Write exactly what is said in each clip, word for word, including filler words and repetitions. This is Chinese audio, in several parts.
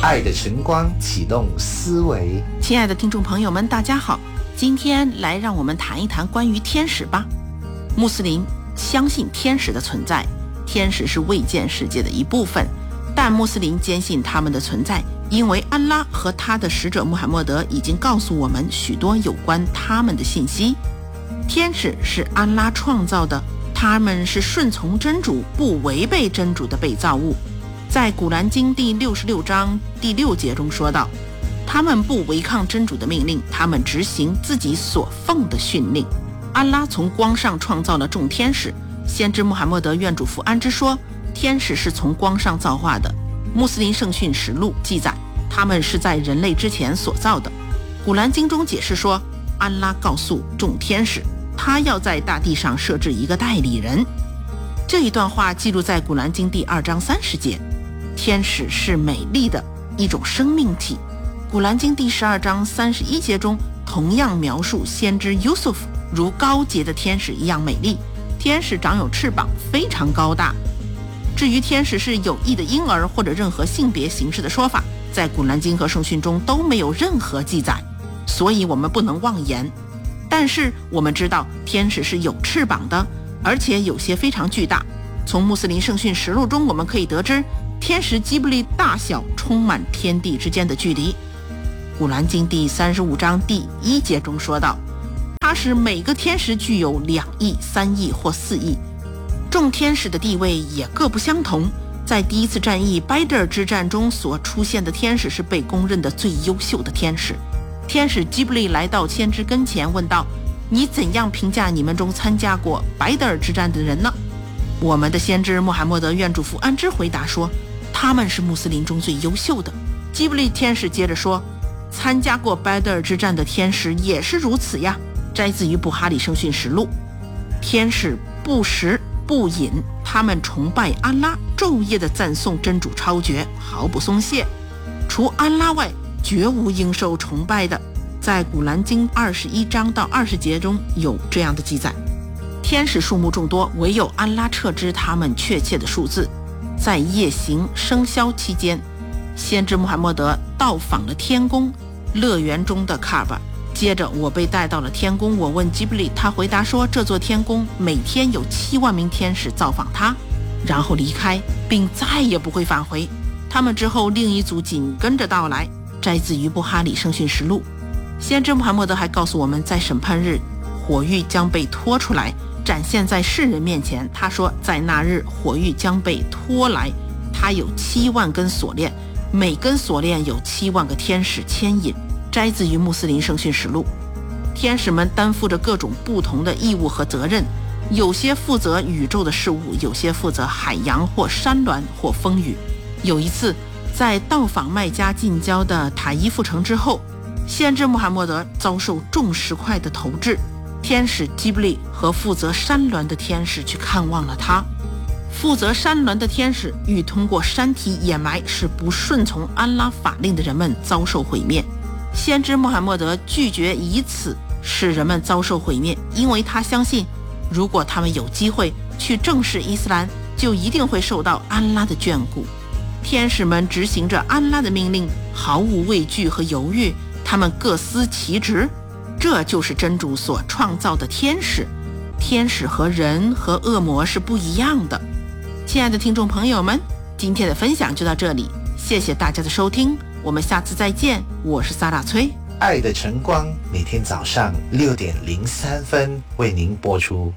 爱的晨光启动思维。 亲爱的听众朋友们，大家好，今天来让我们谈一谈关于天使吧。穆斯林相信天使的存在，天使是未见世界的一部分，但穆斯林坚信他们的存在，因为安拉和他的使者穆罕默德已经告诉我们许多有关他们的信息。天使是安拉创造的，他们是顺从真主，不违背真主的被造物。在古兰经第六十六章第六节中说道，他们不违抗真主的命令，他们执行自己所奉的训令。安拉从光上创造了众天使，先知穆罕默德愿主福安之说，天使是从光上造化的。穆斯林圣训实录记载，他们是在人类之前所造的。古兰经中解释说，安拉告诉众天使，他要在大地上设置一个代理人。这一段话记录在古兰经第二章三十节。天使是美丽的一种生命体。古兰经第十二章三十一节中同样描述先知 Yusuf 如高洁的天使一样美丽，天使长有翅膀，非常高大。至于天使是有益的婴儿或者任何性别形式的说法，在古兰经和圣训中都没有任何记载，所以我们不能妄言。但是我们知道天使是有翅膀的，而且有些非常巨大。从穆斯林圣训实录中我们可以得知，天使基布利大小充满天地之间的距离。古兰经第三十五章第一节中说道，他使每个天使具有两翼、三翼或四翼。众天使的地位也各不相同。在第一次战役拜德尔之战中所出现的天使是被公认的最优秀的天使。天使基布利来到先知跟前问道，你怎样评价你们中参加过拜德尔之战的人呢？我们的先知穆罕默德愿主福安之回答说，他们是穆斯林中最优秀的。基布利天使接着说，参加过拜德尔之战的天使也是如此呀。摘自于布哈里圣训实录。天使不食不饮，他们崇拜安拉，昼夜的赞颂真主超绝，毫不松懈。除安拉外，绝无应受崇拜的。在古兰经二十一章到二十节中有这样的记载。天使数目众多，唯有安拉撤知他们确切的数字。在夜行生肖期间，先知穆罕默德到访了天宫，乐园中的卡巴。接着我被带到了天宫，我问基布利，他回答说，这座天宫每天有七万名天使造访他，然后离开，并再也不会返回。他们之后另一组紧跟着到来。摘自于布哈里圣训实录。先知穆罕默德还告诉我们，在审判日，火狱将被拖出来，展现在世人面前。他说，在那日火狱将被拖来，它有七万根锁链，每根锁链有七万个天使牵引。摘自于穆斯林圣训实录。天使们担负着各种不同的义务和责任，有些负责宇宙的事物，有些负责海洋或山峦或风雨。有一次在到访麦加近郊的塔伊夫城之后，先知穆罕默德遭受重石块的投掷，天使基布利和负责山峦的天使去看望了他。负责山峦的天使欲通过山体掩埋，使不顺从安拉法令的人们遭受毁灭。先知穆罕默德拒绝以此使人们遭受毁灭，因为他相信，如果他们有机会去正视伊斯兰，就一定会受到安拉的眷顾。天使们执行着安拉的命令，毫无畏惧和犹豫，他们各司其职。这就是真主所创造的天使。天使和人和恶魔是不一样的。亲爱的听众朋友们，今天的分享就到这里，谢谢大家的收听，我们下次再见。我是萨拉崔。 爱的晨光每天早上六点零三分为您播出。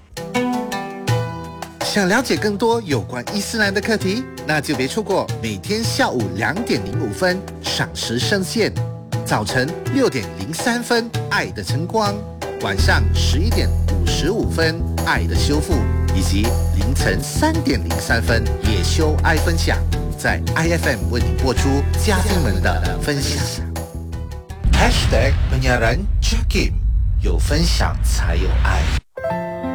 想了解更多有关伊斯兰的课题，那就别错过每天下午两点零五分赏识圣线，早晨六点零三分爱的晨光，晚上十一点五十五分爱的修复，以及凌晨三点零三分野修爱分享，在 I F M 为你播出嘉宾们的分享。 Hashtag penyiaran Jakim， 有分享才有爱。